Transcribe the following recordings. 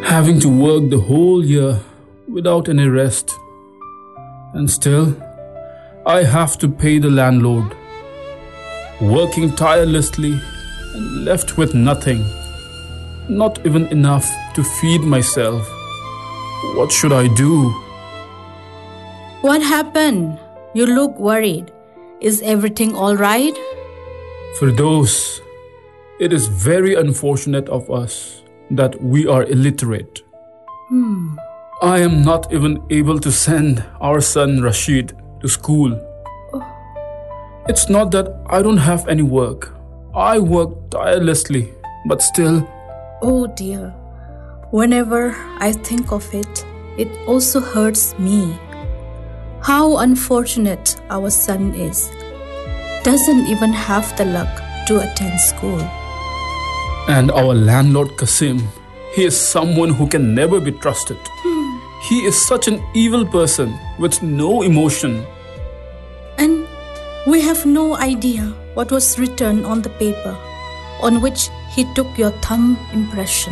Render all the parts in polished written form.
Having to work the whole year without any rest. And still, I have to pay the landlord. Working tirelessly and left with nothing. Not even enough to feed myself. What should I do? What happened? You look worried. Is everything all right? Firdaus, it is very unfortunate of us that we are illiterate. I am not even able to send our son Rashid to school. It's not that I don't have any work. I work tirelessly, but still. Oh dear. Whenever I think of it, it also hurts me. How unfortunate our son is. Doesn't even have the luck to attend school. And our landlord Qasim, he is someone who can never be trusted. He is such an evil person with no emotion. And we have no idea what was written on the paper on which he took your thumb impression.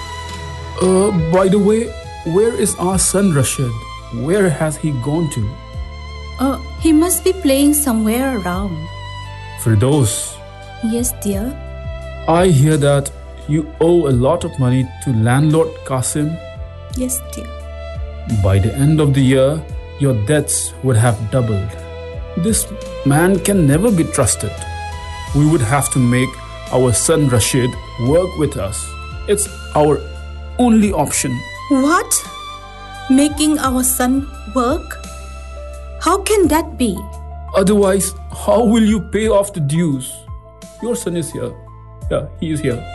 By the way, where is our son Rashid? Where has he gone to? He must be playing somewhere around. Firdaus, Yes, dear. I hear that you owe a lot of money to landlord Qasim. Yes, dear. By the end of the year, your debts would have doubled. This man can never be trusted. We would have to make our son Rashid work with us. It's our only option. What? Making our son work? How can that be? Otherwise, how will you pay off the dues? Your son is here. Yeah, he is here.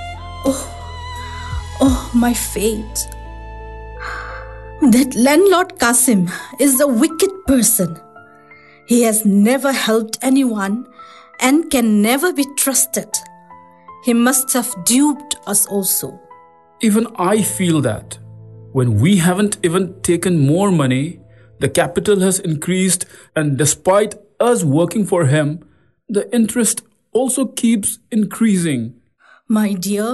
Oh, my fate. That landlord Qasim is a wicked person. He has never helped anyone and can never be trusted. He must have duped us also. Even I feel that. When we haven't even taken more money, the capital has increased, and despite us working for him, the interest also keeps increasing. My dear,